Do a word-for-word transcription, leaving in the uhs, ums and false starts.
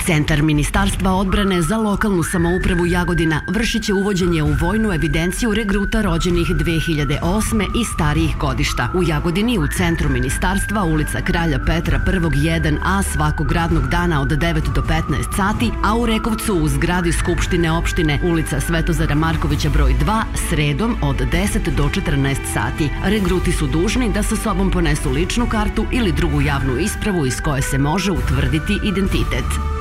Centar Ministarstva odbrane za lokalnu samoupravu Jagodina vršit će uvođenje u vojnu evidenciju regruta rođenih dve hiljade osme i starijih godišta. U Jagodini u centru ministarstva ulica Kralja Petra prvog jedan a svakog radnog dana od devet do petnaest sati, a u Rekovcu u zgradi Skupštine opštine ulica Svetozara Markovića broj dva sredom od deset do četrnaest sati. Regruti su dužni da sa sobom ponesu ličnu kartu ili drugu javnu ispravu iz koje se može utvrditi identitet.